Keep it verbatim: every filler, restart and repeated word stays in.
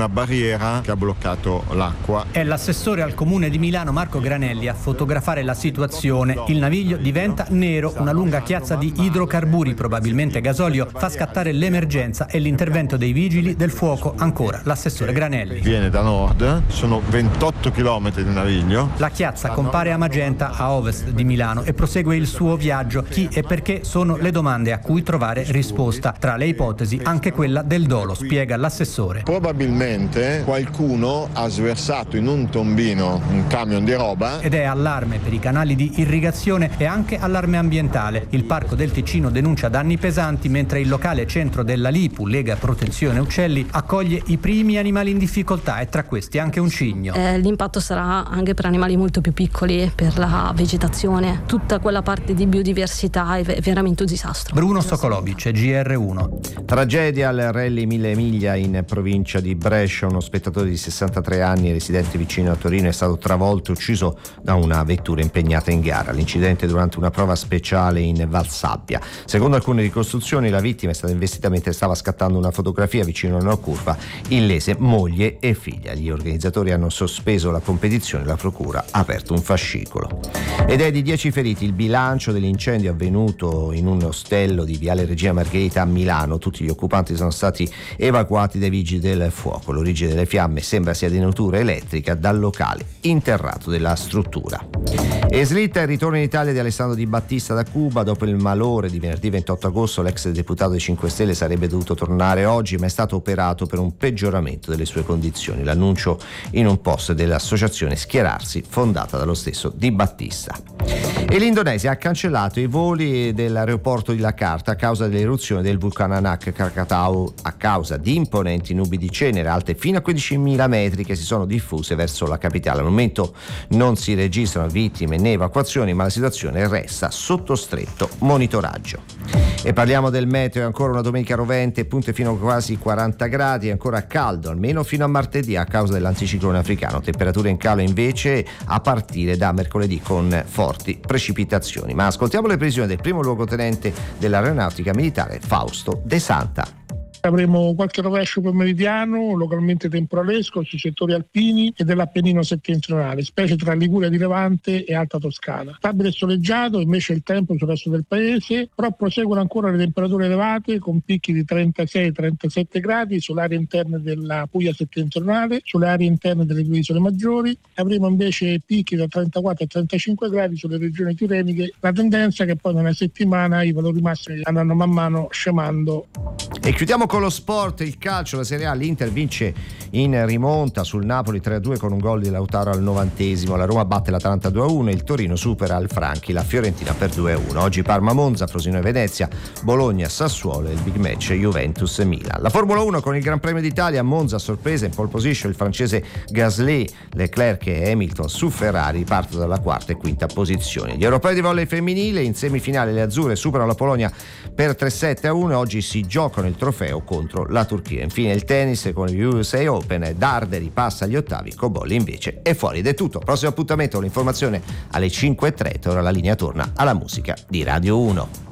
una barriera che ha bloccato l'acqua. È l'assessore al comune di Milano Marco Granelli a fotografare la situazione. Il naviglio diventa nero, una lunga chiazza di idrocarburi, probabilmente gasolio, fa scattare l'emergenza e l'intervento dei vigili del fuoco. Ancora l'assessore Granelli. Viene da nord, sono ventotto chilometri di naviglio. La chiazza compare a Magenta, a ovest di Milano, e prosegue il suo viaggio. Chi e perché sono le domande a cui trovare risposta. Tra le ipotesi anche quella del dolo, spiega l'assessore. Probabilmente qualcuno ha sversato in un tombino un camion di roba. Ed è allarme per i canali di irrigazione e anche allarme ambientale. Il Parco del Ticino denuncia danni pesanti, mentre il locale centro della Lipu, Lega Protezione Uccelli, accoglie i primi animali in difficoltà e tra questi anche un cigno. Eh, l'impatto sarà anche per animali molto più piccoli, per la vegetazione. Tutta quella parte di biodiversità è veramente un disastro. Bruno Sokolovic, G R uno. Tragedia al Rally Mille Miglia in provincia di Brescia. Uno spettatore di sessantatré anni, residente vicino a Torino, è stato travolto e ucciso da una vettura impegnata in gara. L'incidente durante una prova speciale in Valsabbia. Secondo alcune ricostruzioni, la vittima è stata investita mentre stava scattando una fotografia vicino a una curva, illese moglie e figlia. Gli organizzatori hanno sospeso la competizione e la procura ha aperto un fascicolo. Ed è di dieci feriti il bilancio dell'incendio avvenuto in un ostello di Viale Regina Margherita a Milano. Tutti gli occupanti sono stati evacuati dai vigili del fuoco. L'origine delle fiamme sembra sia di natura elettrica dal locale interrato della struttura. E slitta il ritorno in Italia di Alessandro Di Battista da Cuba. Dopo il malore di venerdì ventotto agosto, l'ex deputato dei cinque Stelle sarebbe dovuto tornare oggi, ma è stato operato per un peggioramento delle sue condizioni. L'annuncio in un post dell'associazione Schierarsi, fondata dallo stesso Di Battista. E l'Indonesia ha cancellato i voli dell'aeroporto di Jakarta a causa dell'eruzione del vulcano Anak Krakatau, a causa di imponenti nubi di cenere alte fino a quindicimila metri che si sono diffuse verso la capitale. Al momento non si registrano vittime né evacuazioni, ma la situazione resta sotto stretto monitoraggio. E parliamo del meteo. Ancora una domenica rovente, punte fino a quasi quaranta gradi, ancora caldo almeno fino a martedì a causa dell'anticiclone africano. Temperature in calo invece a partire da mercoledì con forti precipitazioni. Ma ascoltiamo le previsioni del primo luogotenente dell'aeronautica militare, Fausto De Santa. Avremo qualche rovescio pomeridiano, localmente temporalesco, sui settori alpini e dell'Appennino settentrionale, specie tra Liguria di Levante e Alta Toscana. Stabile e soleggiato invece il tempo sul resto del paese, però proseguono ancora le temperature elevate con picchi di trentasei trentasette gradi sulle aree interne della Puglia settentrionale, sulle aree interne delle due isole maggiori. Avremo invece picchi da trentaquattro a trentacinque gradi sulle regioni tirreniche. La tendenza è che poi nella settimana i valori massimi andranno man mano scemando. E chiudiamo con lo sport, il calcio, la Serie A. L'Inter vince in rimonta sul Napoli tre a due con un gol di Lautaro al novantesimo. La Roma batte l'Atalanta due a uno e il Torino supera il Franchi la Fiorentina per due a uno. Oggi Parma-Monza, Frosinone e Venezia, Bologna-Sassuolo e il big match Juventus-Milan. La Formula uno con il Gran Premio d'Italia, Monza a sorpresa in pole position il francese Gasly, Leclerc e Hamilton su Ferrari partono dalla quarta e quinta posizione. Gli europei di volley femminile, in semifinale le azzurre superano la Polonia per tre sette a uno e oggi si giocano il trofeo contro la Turchia. Infine il tennis con gli U S A Open, Darderi passa agli ottavi, Cobolli invece è fuori. Ed è tutto, prossimo appuntamento, l'informazione alle cinque e trenta, ora la linea torna alla musica di Radio uno.